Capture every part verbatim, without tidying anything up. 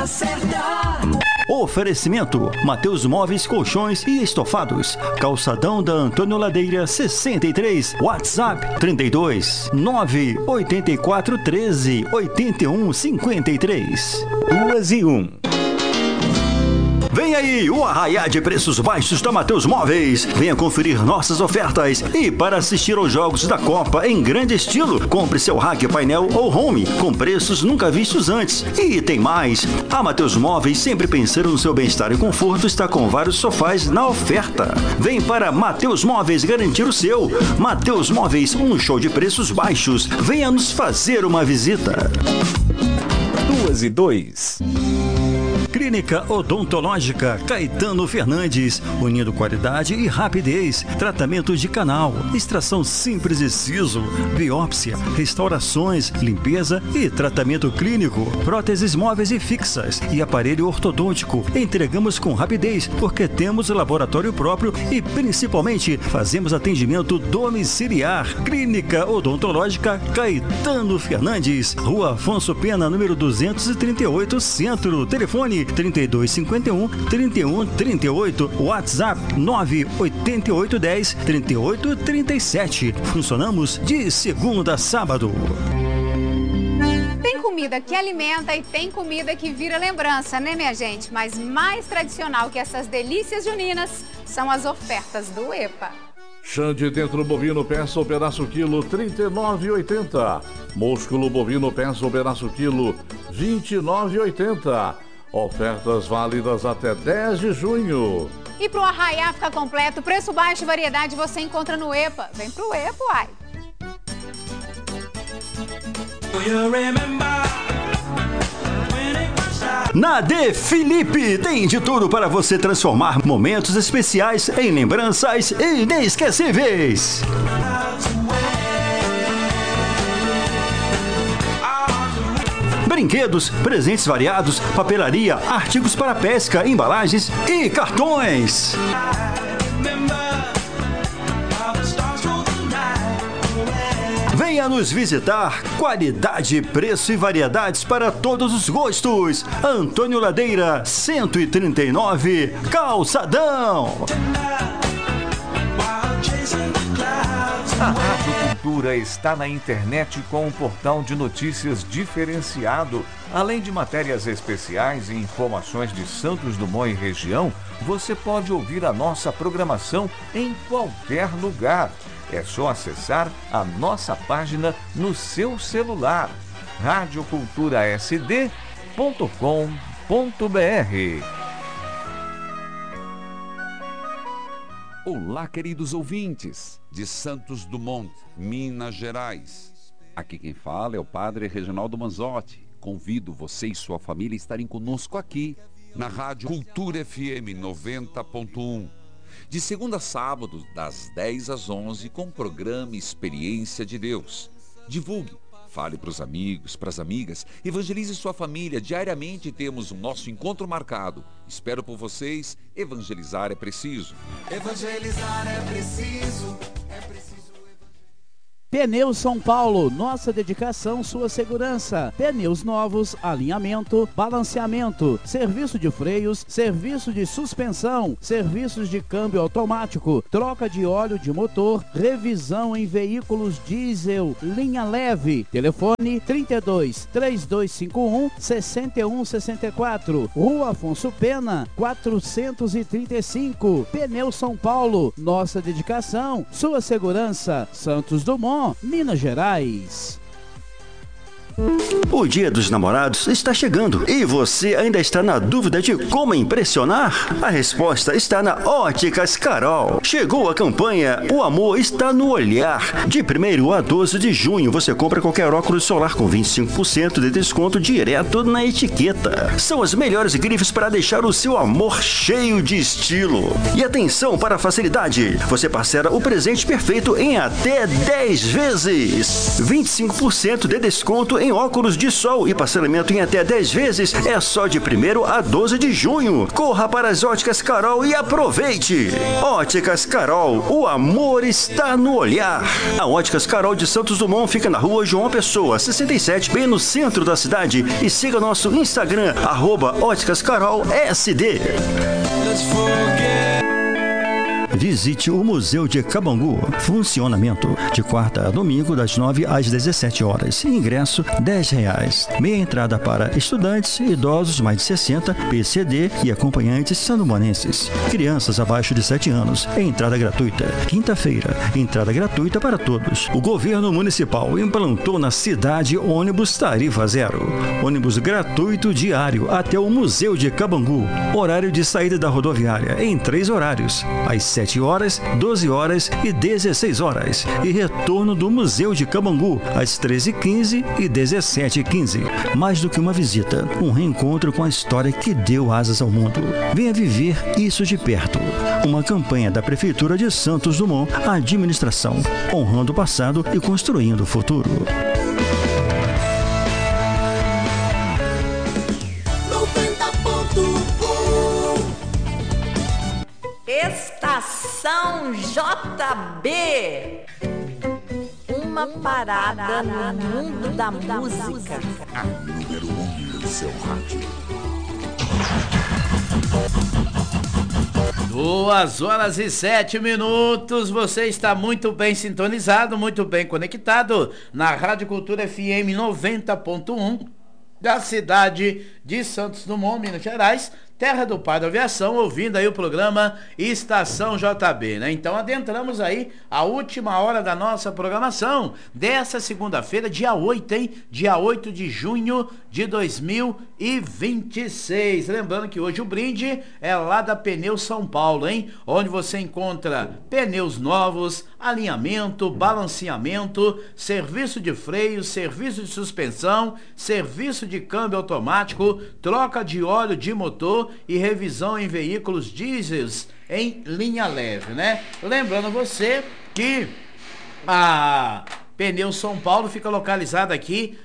hora certa. Oferecimento: Mateus Móveis, Colchões e Estofados. Calçadão da Antônio Ladeira sessenta e três. WhatsApp trinta e dois, nove oito quatro, treze, oitenta e um, cinquenta e três. Duas e um. Vem aí o arraiá de preços baixos da Mateus Móveis. Venha conferir nossas ofertas. E para assistir aos jogos da Copa em grande estilo, compre seu rack, painel ou home com preços nunca vistos antes. E tem mais. A Mateus Móveis, sempre pensando no seu bem-estar e conforto, está com vários sofás na oferta. Vem para Mateus Móveis garantir o seu. Mateus Móveis, um show de preços baixos. Venha nos fazer uma visita. Duas e dois. Clínica Odontológica Caetano Fernandes, unindo qualidade e rapidez. Tratamento de canal, extração simples e siso, biópsia, restaurações, limpeza e tratamento clínico, próteses móveis e fixas e aparelho ortodôntico. Entregamos com rapidez porque temos laboratório próprio e principalmente fazemos atendimento domiciliar. Clínica Odontológica Caetano Fernandes, Rua Afonso Pena, número duzentos e trinta e oito, Centro. Telefone trinta e dois, cinquenta e um, trinta e um, trinta e oito, WhatsApp nove oito oito, dez, trinta e oito, trinta e sete. Funcionamos de segunda a sábado. Tem comida que alimenta e tem comida que vira lembrança, né, minha gente? Mas mais tradicional que essas delícias juninas são as ofertas do EPA. Xande dentro bovino peça ou pedaço quilo trinta e nove e oitenta. Músculo bovino peça ou pedaço quilo vinte e nove e oitenta. Ofertas válidas até dez de junho. E para o arraiá ficar completo, preço baixo e variedade você encontra no EPA. Vem pro EPA, uai. Na De Felipe tem de tudo para você transformar momentos especiais em lembranças inesquecíveis. Brinquedos, presentes variados, papelaria, artigos para pesca, embalagens e cartões. Venha nos visitar. Qualidade, preço e variedades para todos os gostos. Antônio Ladeira, cento e trinta e nove, Calçadão. A Rádio Cultura está na internet com um portal de notícias diferenciado. Além de matérias especiais e informações de Santos Dumont e região, você pode ouvir a nossa programação em qualquer lugar. É só acessar a nossa página no seu celular, rádio cultura s d ponto com ponto b r. Olá, queridos ouvintes de Santos Dumont, Minas Gerais. Aqui quem fala é o Padre Reginaldo Manzotti. Convido você e sua família a estarem conosco aqui, na Rádio Cultura F M noventa ponto um. De segunda a sábado, das dez às onze, com o programa Experiência de Deus. Divulgue, fale para os amigos, para as amigas, evangelize sua família. Diariamente temos o nosso encontro marcado. Espero por vocês. Evangelizar é preciso. Evangelizar é preciso. É preciso. Pneus São Paulo, nossa dedicação, sua segurança. Pneus novos, alinhamento, balanceamento, serviço de freios, serviço de suspensão, serviços de câmbio automático, troca de óleo de motor, revisão em veículos diesel, linha leve. Telefone trinta e dois, três dois cinco um, seis um seis quatro, Rua Afonso Pena, quatrocentos e trinta e cinco. Pneus São Paulo, nossa dedicação, sua segurança. Santos Dumont, Minas Gerais. O Dia dos Namorados está chegando e você ainda está na dúvida de como impressionar? A resposta está na Óticas Carol. Chegou a campanha O Amor Está no Olhar. De primeiro a doze de junho você compra qualquer óculos solar com vinte e cinco por cento de desconto direto na etiqueta. São as melhores grifes para deixar o seu amor cheio de estilo. E atenção para a facilidade. Você parcela o presente perfeito em até dez vezes. vinte e cinco por cento de desconto em em óculos de sol e parcelamento em até dez vezes. É só de primeiro a doze de junho. Corra para as Óticas Carol e aproveite. Óticas Carol, o amor está no olhar. A Óticas Carol de Santos Dumont fica na rua João Pessoa, sessenta e sete, bem no centro da cidade. E siga nosso Instagram, arroba Óticas Carol S D. Visite o Museu de Cabangu. Funcionamento de quarta a domingo, das nove às dezessete horas. Ingresso dez reais. Meia entrada para estudantes, idosos mais de sessenta, P C D e acompanhantes sandumanenses. Crianças abaixo de sete anos. Entrada gratuita. Quinta-feira, entrada gratuita para todos. O governo municipal implantou na cidade ônibus tarifa zero. Ônibus gratuito diário até o Museu de Cabangu. Horário de saída da rodoviária em três horários. Às sete horas, doze horas e dezesseis horas. E retorno do Museu de Cabangu às treze e quinze e dezessete e quinze. Mais do que uma visita, um reencontro com a história que deu asas ao mundo. Venha viver isso de perto. Uma campanha da Prefeitura de Santos Dumont, a administração, honrando o passado e construindo o futuro. Estação J B. Uma parada no mundo da música. A número um do seu rádio. Duas horas e sete minutos. Você está muito bem sintonizado, muito bem conectado na Rádio Cultura F M noventa ponto um da cidade de Santos Dumont, Minas Gerais, terra do pai da aviação, ouvindo aí o programa Estação J B, né? Então adentramos aí a última hora da nossa programação dessa segunda-feira, dia oito, hein? Dia oito de junho de dois mil e vinte e seis. Lembrando que hoje o brinde é lá da Pneus São Paulo, hein? Onde você encontra pneus novos, alinhamento, balanceamento, serviço de freio, serviço de suspensão, serviço de câmbio automático, troca de óleo de motor e revisão em veículos diesels em linha leve, né? Lembrando você que a Pneus São Paulo fica localizada aqui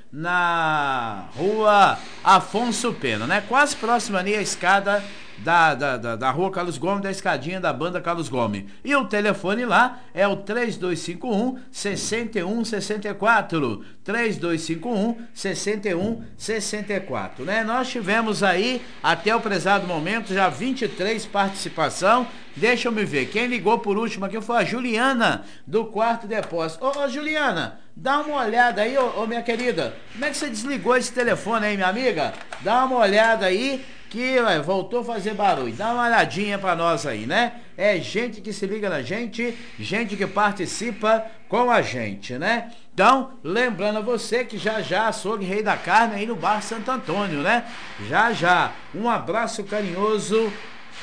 na rua Afonso Pena, né? Quase próxima ali à escada Da, da, da, da rua Carlos Gomes, da escadinha da banda Carlos Gomes. E o telefone lá é o três dois cinco um, seis um seis quatro. três dois cinco um, seis um seis quatro, né? Nós tivemos aí, até o prezado momento, já vinte e três participação. Deixa eu me ver, quem ligou por último aqui foi a Juliana, do Quarto Depósito. Ô, ô Juliana, dá uma olhada aí, ô, ô minha querida, como é que você desligou esse telefone aí, minha amiga? Dá uma olhada aí, que ué, voltou a fazer barulho. Dá uma olhadinha pra nós aí, né? É gente que se liga na gente, gente que participa com a gente, né? Então, lembrando a você que já já açougue Rei da Carne aí no Bar Santo Antônio, né? Já já. Um abraço carinhoso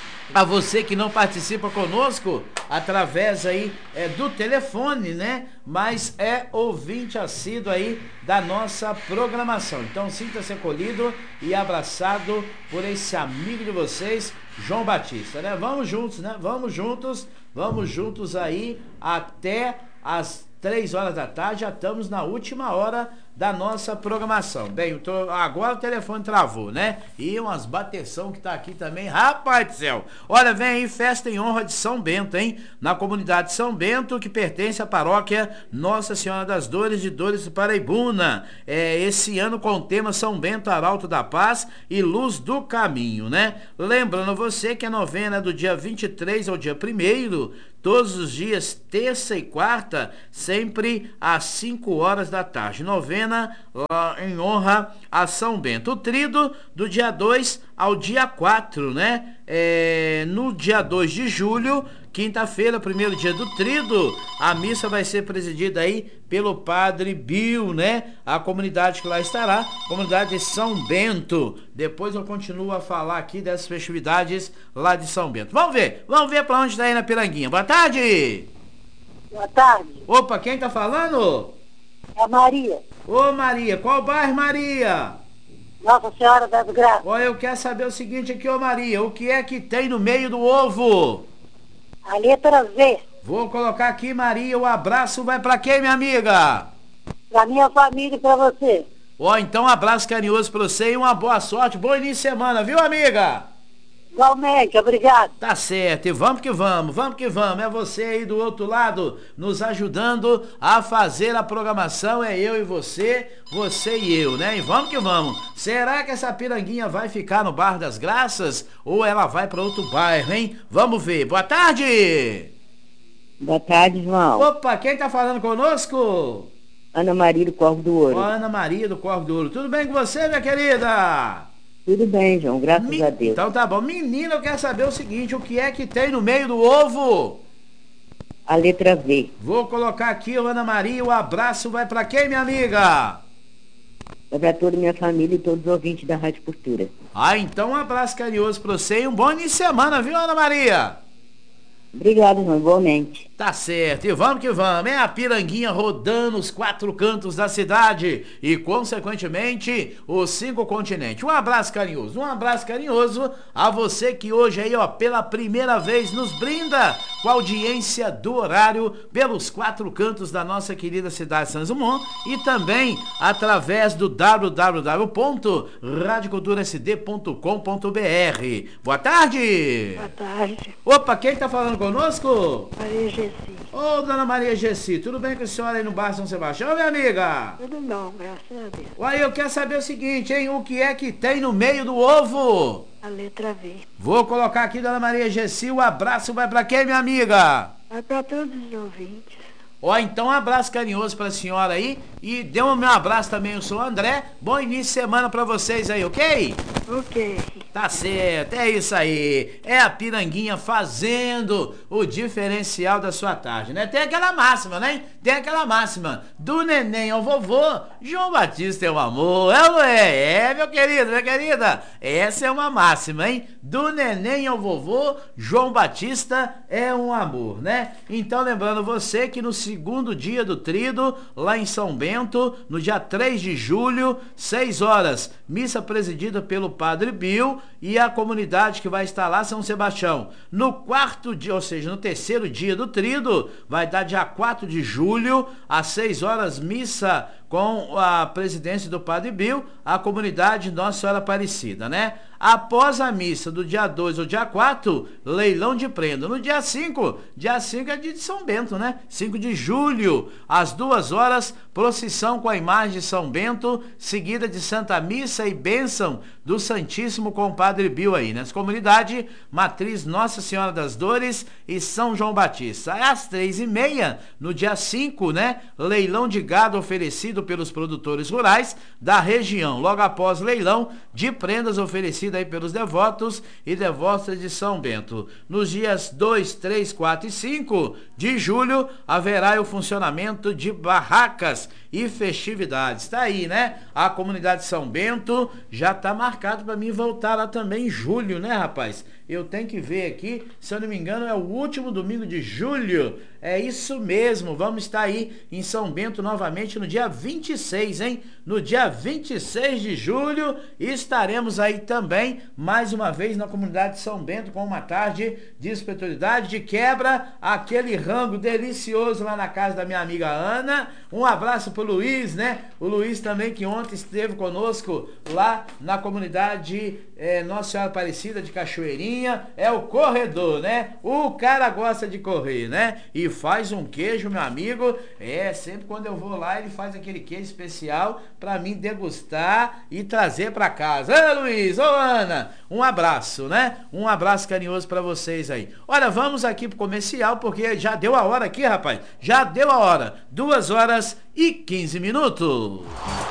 a você que não participa conosco através aí é, do telefone, né? Mas é ouvinte assíduo aí da nossa programação. Então sinta-se acolhido e abraçado por esse amigo de vocês, João Batista, né? Vamos juntos, né? Vamos juntos, vamos juntos aí até as três horas da tarde. Já estamos na última hora da nossa programação. Bem, tô, agora o telefone travou, né? E umas bateção que tá aqui também, rapaz do céu. Olha, vem aí festa em honra de São Bento, hein? Na comunidade São Bento, que pertence à paróquia Nossa Senhora das Dores de Dores do Paraibuna. É, esse ano com o tema São Bento, Arauto da Paz e Luz do Caminho, né? Lembrando você que a novena do dia vinte e três ao dia primeiro, todos os dias, terça e quarta, sempre às cinco horas da tarde. Novena lá em honra a São Bento. O trido do dia dois ao dia quatro, né? É, no dia dois de julho, quinta-feira, primeiro dia do trido, a missa vai ser presidida aí pelo Padre Bill, né? A comunidade que lá estará, comunidade de São Bento. Depois eu continuo a falar aqui dessas festividades lá de São Bento. Vamos ver, vamos ver pra onde tá aí na Piranguinha. Boa tarde! Boa tarde. Opa, quem tá falando? É a Maria. Ô Maria, qual bairro, Maria? Nossa Senhora das Graças. Olha, eu quero saber o seguinte aqui, ô Maria, o que é que tem no meio do ovo? A letra Z. Vou colocar aqui, Maria, o abraço vai pra quem, minha amiga? Pra minha família e pra você. Ó, então um abraço carinhoso pra você e uma boa sorte, bom início de semana, viu, amiga? Igualmente, obrigado. Tá certo, e vamos que vamos, vamos que vamos. É você aí do outro lado nos ajudando a fazer a programação. É eu e você, você e eu, né? E vamos que vamos. Será que essa piranguinha vai ficar no Bar das Graças ou ela vai para outro bairro, hein? Vamos ver. Boa tarde! Boa tarde, João. Opa, quem tá falando conosco? Ana Maria do Corvo do Ouro. Ó, Ana Maria do Corvo do Ouro. Tudo bem com você, minha querida? Tudo bem, João, graças Me... a Deus. Então tá bom. Menina, eu quero saber o seguinte, o que é que tem no meio do ovo? A letra V. Vou colocar aqui, Ana Maria, o abraço vai pra quem, minha amiga? Vai pra toda a minha família e todos os ouvintes da Rádio Cultura. Ah, então um abraço carinhoso pra você e um bom início de semana, viu, Ana Maria? Obrigado, João, igualmente. Tá certo, e vamos que vamos. É a piranguinha rodando os quatro cantos da cidade e, consequentemente, os cinco continentes. Um abraço carinhoso, um abraço carinhoso a você que hoje aí, ó, pela primeira vez nos brinda com a audiência do horário pelos quatro cantos da nossa querida cidade de Santos Dumont e também através do w w w ponto rádio cultura s d ponto com ponto b r. Boa tarde! Boa tarde. Opa, quem tá falando conosco? Maria Gessi. Ô, dona Maria Gessi, tudo bem com a senhora aí no Bar São Sebastião, minha amiga? Tudo bom, graças a Deus. Uai, eu quero saber o seguinte, hein? O que é que tem no meio do ovo? A letra V. Vou colocar aqui, dona Maria Gessi, o abraço vai pra quem, minha amiga? Vai pra todos os ouvintes. Ó, então um abraço carinhoso pra senhora aí e dê um meu abraço também, eu sou o André. Bom início de semana pra vocês aí, ok? Ok. Tá certo, é isso aí. É a piranguinha fazendo o diferencial da sua tarde, né? Tem aquela máxima, né? Tem aquela máxima. Do neném ao vovô, João Batista é um amor. É ou não é? É, meu querido, minha querida. Essa é uma máxima, hein? Do neném ao vovô, João Batista é um amor, né? Então, lembrando você que no segundo dia do Tríduo, lá em São Bento, no dia três de julho, seis horas, missa presidida pelo Padre Bill e a comunidade que vai estar lá, São Sebastião. No quarto dia, ou seja, no terceiro dia do Tríduo, vai dar dia quatro de julho, às seis horas, missa com a presidência do Padre Bill, a comunidade Nossa Senhora Aparecida, né? Após a missa do dia dois ou dia quatro, leilão de prenda. No dia cinco, dia cinco é dia de São Bento, né? cinco de julho, às duas horas, procissão com a imagem de São Bento, seguida de Santa Missa e bênção do Santíssimo com o Padre Bill aí, nessa comunidade, Matriz Nossa Senhora das Dores e São João Batista. Às três e meia, no dia cinco, né? Leilão de gado oferecido pelos produtores rurais da região, logo após leilão de prendas oferecidas aí pelos devotos e devotas de São Bento. Nos dias dois, três, quatro e cinco de julho haverá o funcionamento de barracas e festividades. Tá aí, né? A comunidade de São Bento já tá marcado para mim voltar lá também em julho, né, rapaz? Eu tenho que ver aqui, se eu não me engano, é o último domingo de julho. É isso mesmo, vamos estar aí em São Bento novamente no dia vinte e seis, hein? No dia vinte e seis de julho estaremos aí também, mais uma vez, na comunidade de São Bento, com uma tarde de espiritualidade, de quebra, aquele rango delicioso lá na casa da minha amiga Ana. Um abraço pro Luiz, né? O Luiz também, que ontem esteve conosco lá na comunidade é, Nossa Senhora Aparecida de Cachoeirinha. É o corredor, né? O cara gosta de correr, né? E faz um queijo, meu amigo. É, sempre quando eu vou lá, ele faz aquele queijo especial pra mim degustar e trazer pra casa. Ô Luiz, ô Ana, um abraço, né? Um abraço carinhoso pra vocês aí. Olha, vamos aqui pro comercial, porque já deu a hora aqui, rapaz. Já deu a hora. Duas horas e quinze minutos.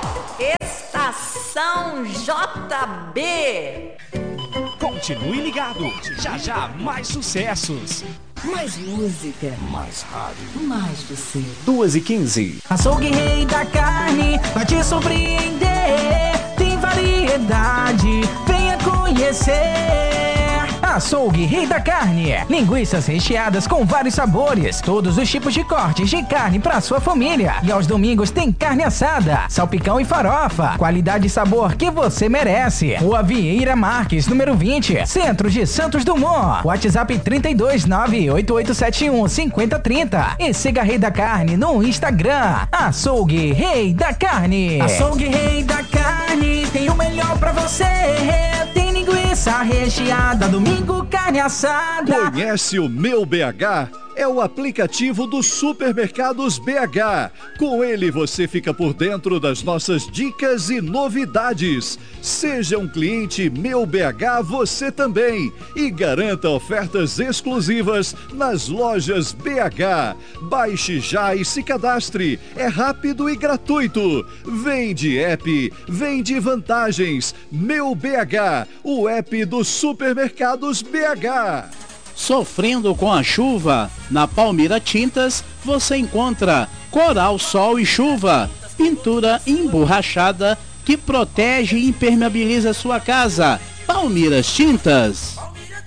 Estação J B. Continue ligado. Já já mais sucessos. Mais música. Mais rádio. Mais você. Duas e quinze. Açougue Rei da Carne vai te surpreender. Tem variedade, venha conhecer. Açougue Rei da Carne. Linguiças recheadas com vários sabores. Todos os tipos de cortes de carne para sua família. E aos domingos tem carne assada, salpicão e farofa. Qualidade e sabor que você merece. Rua Vieira Marques, número vinte, Centro de Santos Dumont. WhatsApp trinta e dois, nove oito oito sete um, cinco zero três zero. E siga Rei da Carne no Instagram. Açougue Rei da Carne. Açougue Rei da Carne tem o melhor pra você. Tem linguiça recheada, domingo carne assada. Conhece o Meu B H? É o aplicativo dos supermercados B H. Com ele você fica por dentro das nossas dicas e novidades. Seja um cliente Meu B H você também e garanta ofertas exclusivas nas lojas B H. Baixe já e se cadastre. É rápido e gratuito. Vem de app, vem de vantagens. Meu B H, o app dos supermercados B H. Sofrendo com a chuva? Na Palmira Tintas você encontra Coral Sol e Chuva, pintura emborrachada que protege e impermeabiliza sua casa. Palmiras Tintas.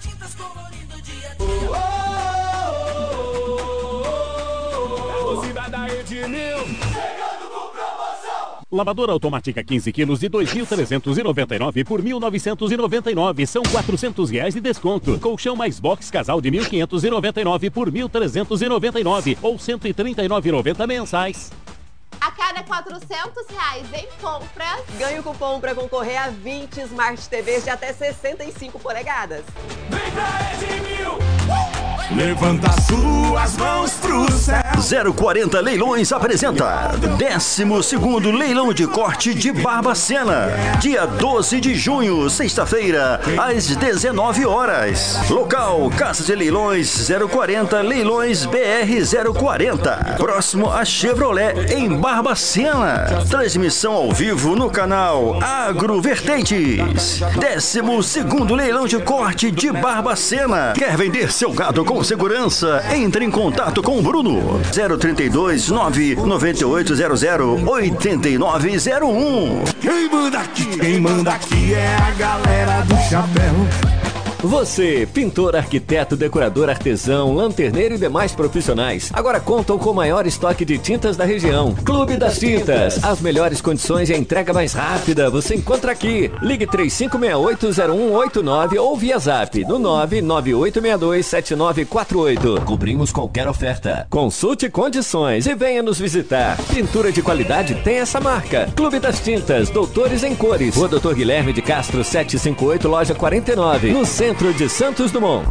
Lavadora automática quinze quilos de dois mil trezentos e noventa e nove por mil novecentos e noventa e nove, são quatrocentos reais de desconto. Colchão mais box casal de mil quinhentos e noventa e nove por mil trezentos e noventa e nove ou cento e trinta e nove reais e noventa centavos mensais. A cada quatrocentos reais em compras, ganhe o cupom para concorrer a vinte Smart T Vs de até sessenta e cinco polegadas. Vem pra Edmil! Levanta suas mãos pro céu. zero quarenta Leilões apresenta décimo segundo Leilão de Corte de Barbacena. Dia doze de junho, sexta-feira, às dezenove horas. Local, Casa de Leilões zero quarenta Leilões B R zero quarenta. Próximo a Chevrolet, em Barbacena. Transmissão ao vivo no canal Agro Vertentes. décimo segundo Leilão de Corte de Barbacena. Quer vender seu gado com segurança? Entre em contato com o Bruno. zero trinta e dois, nove nove oito zero zero, oito nove zero um. Quem manda aqui? Quem manda aqui é a galera do chapéu. Você, pintor, arquiteto, decorador, artesão, lanterneiro e demais profissionais, agora contam com o maior estoque de tintas da região. Clube das Tintas. As melhores condições e a entrega mais rápida você encontra aqui. Ligue três cinco seis oito zero um oito nove ou via zap no nove nove oito seis dois sete nove quatro oito. Cobrimos qualquer oferta. Consulte condições e venha nos visitar. Pintura de qualidade tem essa marca. Clube das Tintas, Doutores em Cores. Rua Doutor Guilherme de Castro setecentos e cinquenta e oito, loja quarenta e nove, no centro Centro de Santos Dumont.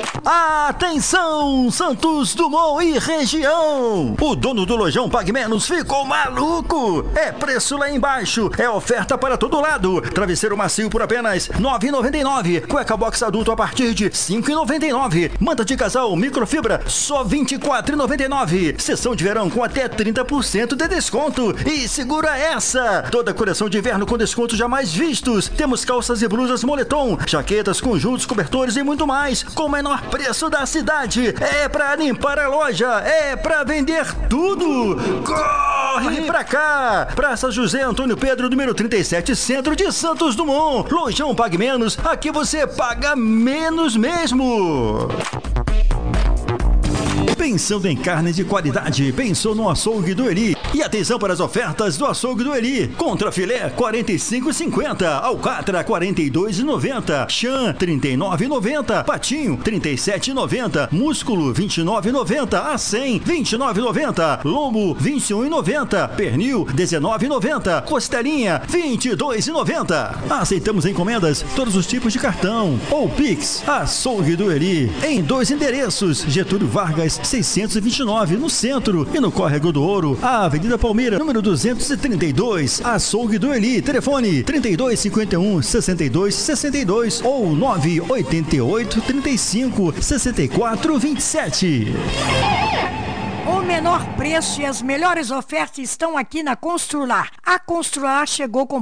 Atenção, Santos Dumont e região! O dono do lojão Pague Menos ficou maluco! É preço lá embaixo, é oferta para todo lado. Travesseiro macio por apenas nove reais e noventa e nove centavos. Cueca box adulto a partir de cinco reais e noventa e nove centavos. Manta de casal microfibra só vinte e quatro reais e noventa e nove centavos. Sessão de verão com até trinta por cento de desconto. E segura essa! Toda a coleção de inverno com descontos jamais vistos. Temos calças e blusas moletom, jaquetas, conjuntos, cobertores e muito mais, com o menor preço da cidade. É pra limpar a loja, é pra vender tudo. Corre pra cá! Praça José Antônio Pedro, número trinta e sete, Centro de Santos Dumont. Lojão Pague Menos, aqui você paga menos mesmo. Pensando em carne de qualidade, pensou no Açougue do Eli. E atenção para as ofertas do Açougue do Eli. Contra filé quarenta e cinco reais e cinquenta centavos, alcatra quarenta e dois reais e noventa centavos, chã trinta e nove reais e noventa centavos, patinho trinta e sete reais e noventa centavos, músculo vinte e nove reais e noventa centavos, a cem vinte e nove reais e noventa centavos, lombo vinte e um reais e noventa centavos, pernil dezenove reais e noventa centavos, costelinha vinte e dois reais e noventa centavos. Aceitamos encomendas, todos os tipos de cartão ou Pix. Açougue do Eli, em dois endereços, Getúlio Vargas seiscentos e vinte e nove, no centro, e no Córrego do Ouro, a Avenida Palmeira, número duzentos e trinta e dois. Açougue do Eli, telefone trinta e dois, cinquenta e um, sessenta e dois, sessenta e dois ou nove oito oito, trinta e cinco, sessenta e quatro, vinte e sete. O menor preço e as melhores ofertas estão aqui na Constrular. A Constrular chegou com